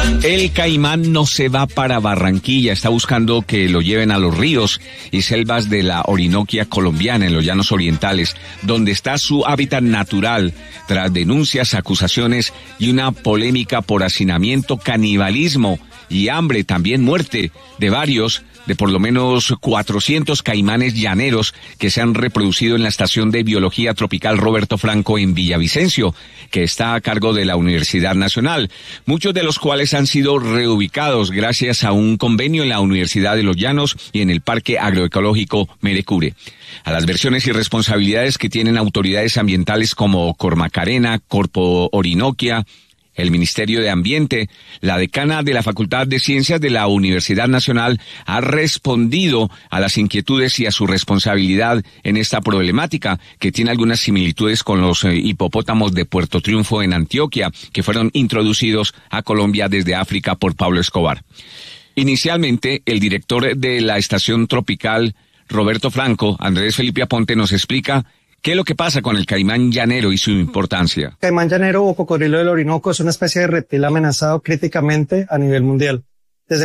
El caimán no se va para Barranquilla, está buscando que lo lleven a los ríos y selvas de la Orinoquia colombiana, en los llanos orientales, donde está su hábitat natural, tras denuncias, acusaciones y una polémica por hacinamiento, canibalismo y hambre, también muerte de varios, de por lo menos 400 caimanes llaneros que se han reproducido en la Estación de Biología Tropical Roberto Franco en Villavicencio, que está a cargo de la Universidad Nacional, muchos de los cuales han sido reubicados gracias a un convenio en la Universidad de los Llanos y en el Parque Agroecológico Merecure. A las versiones y responsabilidades que tienen autoridades ambientales como Cormacarena, Corpo Orinoquia, el Ministerio de Ambiente, la decana de la Facultad de Ciencias de la Universidad Nacional ha respondido a las inquietudes y a su responsabilidad en esta problemática, que tiene algunas similitudes con los hipopótamos de Puerto Triunfo en Antioquia, que fueron introducidos a Colombia desde África por Pablo Escobar. Inicialmente, el director de la Estación Tropical Roberto Franco, Andrés Felipe Aponte, nos explica ¿qué es lo que pasa con el caimán llanero y su importancia? El caimán llanero o cocodrilo del Orinoco es una especie de reptil amenazado críticamente a nivel mundial. Desde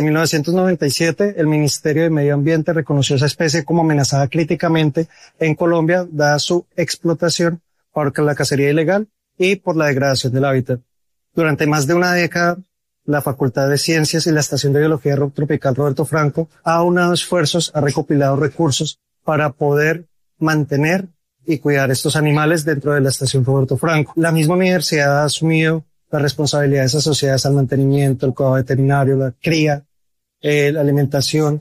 1997, el Ministerio de Medio Ambiente reconoció esa especie como amenazada críticamente en Colombia, dada su explotación por la cacería ilegal y por la degradación del hábitat. Durante más de una década, la Facultad de Ciencias y la Estación de Biología Tropical Roberto Franco ha aunado esfuerzos, ha recopilado recursos para poder mantener y cuidar estos animales dentro de la Estación Roberto Franco. La misma universidad ha asumido las responsabilidades asociadas al mantenimiento, el cuidado veterinario, la cría, la alimentación.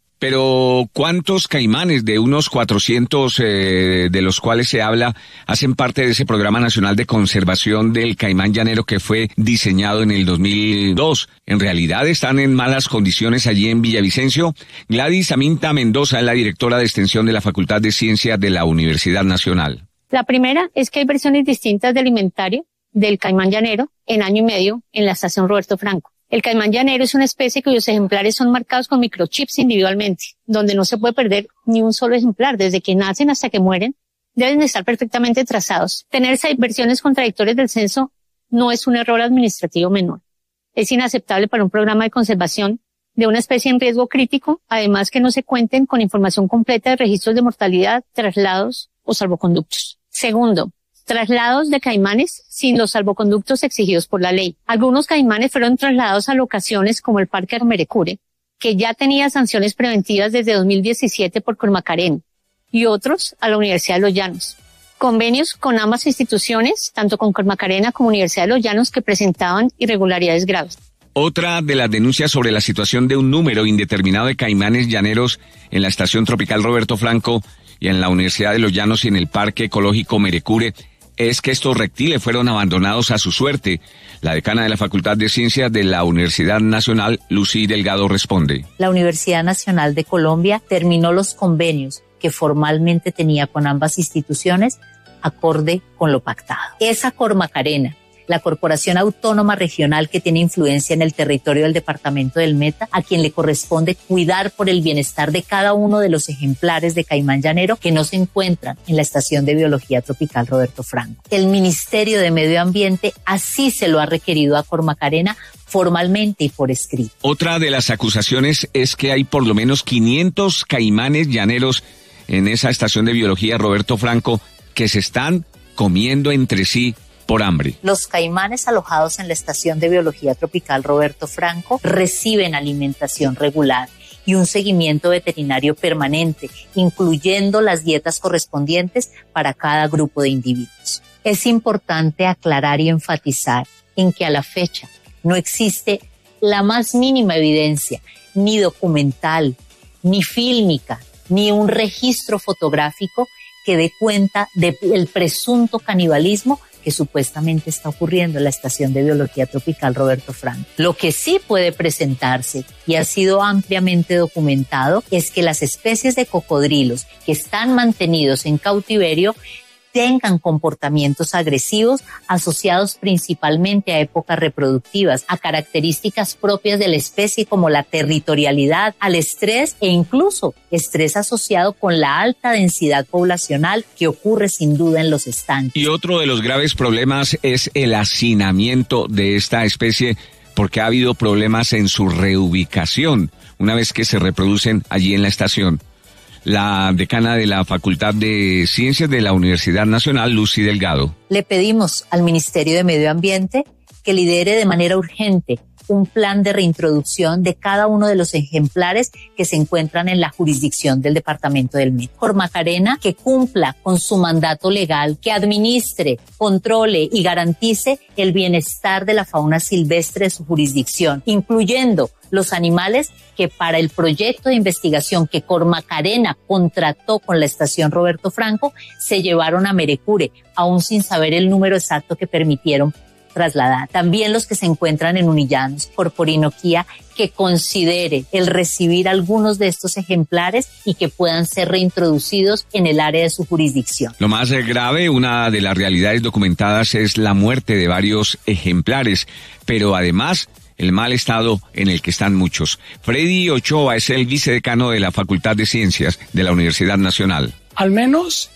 Pero ¿cuántos caimanes de unos 400 de los cuales se habla hacen parte de ese Programa Nacional de Conservación del Caimán Llanero que fue diseñado en el 2002? ¿En realidad están en malas condiciones allí en Villavicencio? Gladys Aminta Mendoza es la directora de Extensión de la Facultad de Ciencias de la Universidad Nacional. La primera es que hay versiones distintas del inventario del caimán llanero en año y medio en la Estación Roberto Franco. El caimán llanero es una especie cuyos ejemplares son marcados con microchips individualmente, donde no se puede perder ni un solo ejemplar. Desde que nacen hasta que mueren, deben estar perfectamente trazados. Tener versiones contradictorias del censo no es un error administrativo menor. Es inaceptable para un programa de conservación de una especie en riesgo crítico, además que no se cuenten con información completa de registros de mortalidad, traslados o salvoconductos. Segundo, traslados de caimanes sin los salvoconductos exigidos por la ley. Algunos caimanes fueron trasladados a locaciones como el Parque Armerecure, que ya tenía sanciones preventivas desde 2017 por Cormacarena, y otros a la Universidad de los Llanos. Convenios con ambas instituciones, tanto con Cormacarena como Universidad de los Llanos, que presentaban irregularidades graves. Otra de las denuncias sobre la situación de un número indeterminado de caimanes llaneros en la Estación Tropical Roberto Franco y en la Universidad de los Llanos y en el Parque Ecológico Merecure es que estos reptiles fueron abandonados a su suerte. La decana de la Facultad de Ciencias de la Universidad Nacional, Lucy Delgado, responde. La Universidad Nacional de Colombia terminó los convenios que formalmente tenía con ambas instituciones acorde con lo pactado. Esa Cormacarena, la Corporación Autónoma Regional que tiene influencia en el territorio del departamento del Meta, a quien le corresponde cuidar por el bienestar de cada uno de los ejemplares de caimán llanero que no se encuentran en la Estación de Biología Tropical Roberto Franco. El Ministerio de Medio Ambiente así se lo ha requerido a Cormacarena formalmente y por escrito. Otra de las acusaciones es que hay por lo menos 500 caimanes llaneros en esa Estación de Biología Roberto Franco que se están comiendo entre sí por hambre. Los caimanes alojados en la Estación de Biología Tropical Roberto Franco reciben alimentación regular y un seguimiento veterinario permanente, incluyendo las dietas correspondientes para cada grupo de individuos. Es importante aclarar y enfatizar en que a la fecha no existe la más mínima evidencia, ni documental, ni fílmica, ni un registro fotográfico que dé cuenta del presunto canibalismo que supuestamente está ocurriendo en la Estación de Biología Tropical Roberto Franco. Lo que sí puede presentarse y ha sido ampliamente documentado es que las especies de cocodrilos que están mantenidos en cautiverio tengan comportamientos agresivos asociados principalmente a épocas reproductivas, a características propias de la especie como la territorialidad, al estrés e incluso estrés asociado con la alta densidad poblacional que ocurre sin duda en los estanques. Y otro de los graves problemas es el hacinamiento de esta especie porque ha habido problemas en su reubicación una vez que se reproducen allí en la estación. La decana de la Facultad de Ciencias de la Universidad Nacional, Lucy Delgado. Le pedimos al Ministerio de Medio Ambiente que lidere de manera urgente un plan de reintroducción de cada uno de los ejemplares que se encuentran en la jurisdicción del departamento del Meta. Cormacarena, que cumpla con su mandato legal, que administre, controle y garantice el bienestar de la fauna silvestre de su jurisdicción, incluyendo los animales que para el proyecto de investigación que Cormacarena contrató con la estación Roberto Franco se llevaron a Merecure, aún sin saber el número exacto que permitieron trasladar. También los que se encuentran en Unillanos, por Orinoquía, que considere el recibir algunos de estos ejemplares y que puedan ser reintroducidos en el área de su jurisdicción. Lo más grave, una de las realidades documentadas, es la muerte de varios ejemplares, pero además el mal estado en el que están muchos. Freddy Ochoa es el vicedecano de la Facultad de Ciencias de la Universidad Nacional. Al menos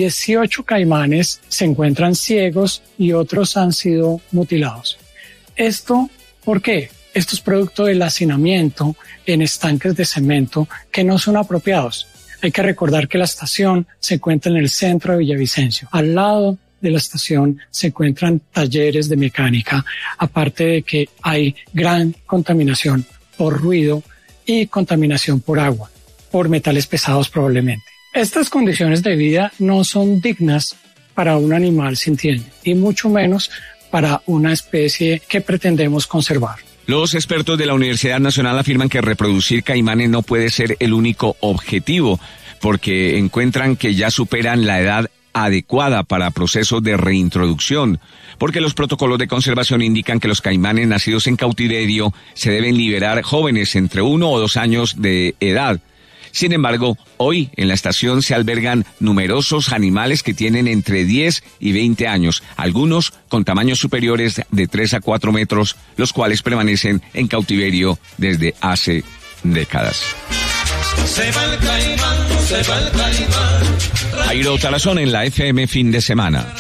18 caimanes se encuentran ciegos y otros han sido mutilados. ¿Esto por qué? Esto es producto del hacinamiento en estanques de cemento que no son apropiados. Hay que recordar que la estación se encuentra en el centro de Villavicencio. Al lado de la estación se encuentran talleres de mecánica, aparte de que hay gran contaminación por ruido y contaminación por agua, por metales pesados probablemente. Estas condiciones de vida no son dignas para un animal sintiente y mucho menos para una especie que pretendemos conservar. Los expertos de la Universidad Nacional afirman que reproducir caimanes no puede ser el único objetivo, porque encuentran que ya superan la edad adecuada para procesos de reintroducción, porque los protocolos de conservación indican que los caimanes nacidos en cautiverio se deben liberar jóvenes entre 1 o 2 años de edad. Sin embargo, hoy en la estación se albergan numerosos animales que tienen entre 10 y 20 años, algunos con tamaños superiores de 3 a 4 metros, los cuales permanecen en cautiverio desde hace décadas. Se va el caimán, se va el caimán. Jairo Tarazón en la FM Fin de Semana.